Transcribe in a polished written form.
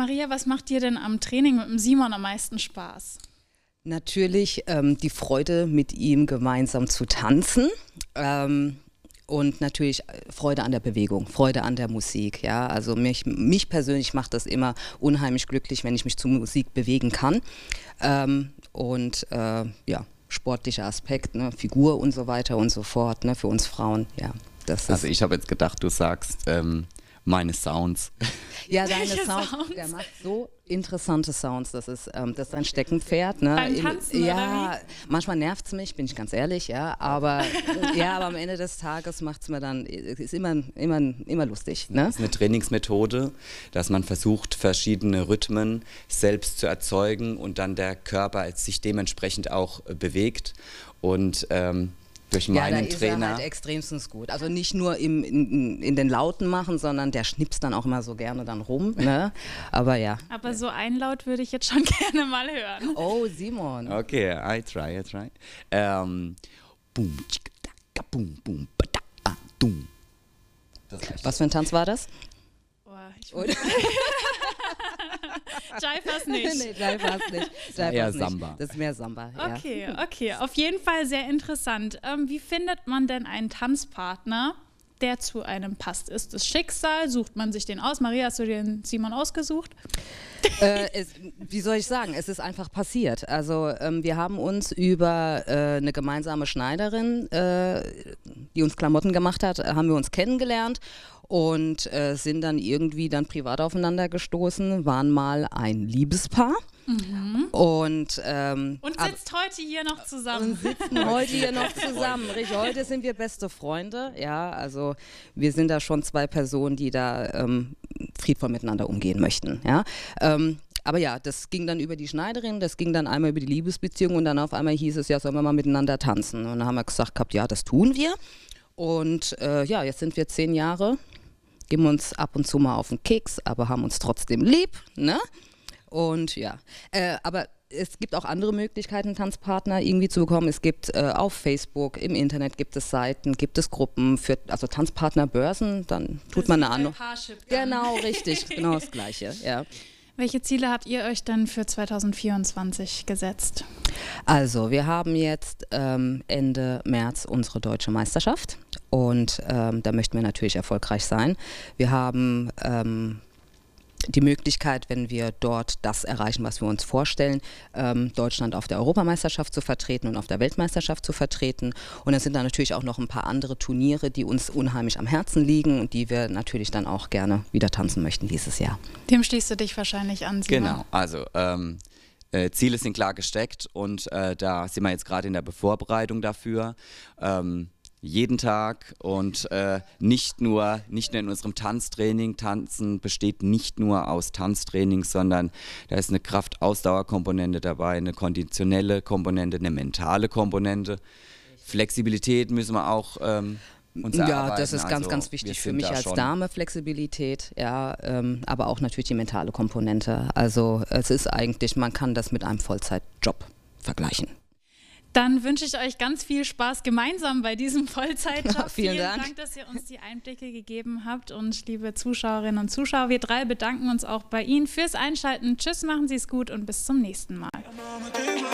Maria, was macht dir denn am Training mit dem Simon am meisten Spaß? Natürlich die Freude, mit ihm gemeinsam zu tanzen. Und natürlich Freude an der Bewegung, Freude an der Musik. Ja? Also mich persönlich macht das immer unheimlich glücklich, wenn ich mich zur Musik bewegen kann. Ja, sportlicher Aspekt, ne? Figur und so weiter und so fort, ne? Für uns Frauen. Ja, also ich habe jetzt gedacht, du sagst meine Sounds. Ja, deine Sounds. Der macht so interessante Sounds. Das ist ein Steckenpferd. Ne? Beim Tanzen, ja, oder wie? manchmal nervt es mich, bin ich ganz ehrlich, ja. Aber am Ende des Tages macht es mir dann, ist immer lustig. Ne? Das ist eine Trainingsmethode, dass man versucht, verschiedene Rhythmen selbst zu erzeugen und dann der Körper sich dementsprechend auch bewegt. Und durch meinen da Trainer. Ist er halt extremstens gut. Also nicht nur in den Lauten machen, sondern der schnipst dann auch immer so gerne dann rum. Ne? Aber ja. Aber so ein Laut würde ich jetzt schon gerne mal hören. Oh, Simon. Okay, I try. Boom, tschicka, dacka, boom, boom, bada, dum. Was für ein Tanz war das? Jive war's nicht. Nee, Jive war's nicht. Eher Samba. Das ist mehr Samba, ja. Okay. Auf jeden Fall sehr interessant. Wie findet man denn einen Tanzpartner, der zu einem passt? Ist es Schicksal? Sucht man sich den aus? Maria, hast du den Simon ausgesucht? Wie soll ich sagen? Es ist einfach passiert. Also wir haben uns über eine gemeinsame Schneiderin, die uns Klamotten gemacht hat, haben wir uns kennengelernt und sind dann irgendwie privat aufeinander gestoßen, waren mal ein Liebespaar. Mhm. Und sitzt heute hier noch zusammen. Und sitzen heute hier noch zusammen. Richtig, heute sind wir beste Freunde. Ja, also wir sind da schon zwei Personen, die da friedvoll miteinander umgehen möchten. Ja. Aber ja, das ging dann über die Schneiderin, das ging dann einmal über die Liebesbeziehung und dann auf einmal hieß es, ja, sollen wir mal miteinander tanzen. Und dann haben wir gesagt gehabt, ja, das tun wir. Und jetzt sind wir 10 Jahre, geben uns ab und zu mal auf den Keks, aber haben uns trotzdem lieb, ne? Und ja, aber es gibt auch andere Möglichkeiten, Tanzpartner irgendwie zu bekommen. Es gibt auf Facebook, im Internet gibt es Seiten, gibt es Gruppen für Tanzpartnerbörsen, dann tut man eine Ahnung. Genau, richtig, genau das Gleiche, ja. Welche Ziele habt ihr euch denn für 2024 gesetzt? Also, wir haben jetzt Ende März unsere deutsche Meisterschaft und da möchten wir natürlich erfolgreich sein. Wir haben die Möglichkeit, wenn wir dort das erreichen, was wir uns vorstellen, Deutschland auf der Europameisterschaft zu vertreten und auf der Weltmeisterschaft zu vertreten. Und dann sind da natürlich auch noch ein paar andere Turniere, die uns unheimlich am Herzen liegen und die wir natürlich dann auch gerne wieder tanzen möchten dieses Jahr. Dem schließt du dich wahrscheinlich an, Simon. Genau, also Ziele sind klar gesteckt und da sind wir jetzt gerade in der Vorbereitung dafür. Jeden Tag und nicht nur in unserem Tanztraining. Tanzen besteht nicht nur aus Tanztraining, sondern da ist eine Kraft-Ausdauer-Komponente dabei, eine konditionelle Komponente, eine mentale Komponente. Flexibilität müssen wir auch uns erarbeiten. Ja, das ist ganz, ganz wichtig für mich als Dame, Flexibilität, ja, aber auch natürlich die mentale Komponente. Also es ist eigentlich, man kann das mit einem Vollzeitjob vergleichen. Dann wünsche ich euch ganz viel Spaß gemeinsam bei diesem Vollzeitjob. Ja, vielen Dank, dass ihr uns die Einblicke gegeben habt. Und liebe Zuschauerinnen und Zuschauer, wir 3 bedanken uns auch bei Ihnen fürs Einschalten. Tschüss, machen Sie es gut und bis zum nächsten Mal.